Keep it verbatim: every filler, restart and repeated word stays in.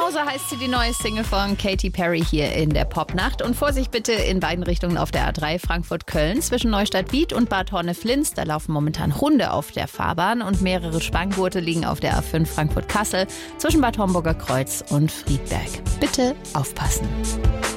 Hause heißt sie, die neue Single von Katy Perry hier in der Popnacht. Und Vorsicht bitte in beiden Richtungen auf der A drei Frankfurt-Köln zwischen Neustadt-Biet und Bad Horne-Flins. Da laufen momentan Hunde auf der Fahrbahn und mehrere Spanngurte liegen auf der A fünf Frankfurt-Kassel zwischen Bad Homburger Kreuz und Friedberg. Bitte aufpassen.